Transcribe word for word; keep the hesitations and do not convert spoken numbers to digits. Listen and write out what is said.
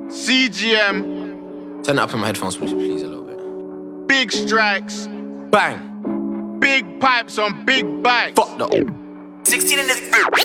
C G M. Turn it up in my headphones, would you please, a little bit. Big strikes. Bang. Big pipes on big bikes. Fuck no. sixteen in this.